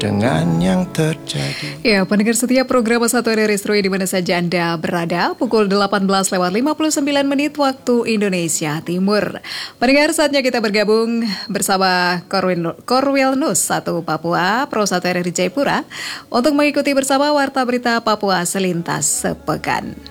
dengan yang terjadi. Ya, pendengar setia program Satu Hari Restro di mana saja Anda berada, pukul 18:59 waktu Indonesia Timur. Pendengar, saatnya kita bergabung bersama Korwil News 1 Papua, Pro 1 RRI Jayapura, untuk mengikuti bersama Warta Berita Papua Selintas Sepekan.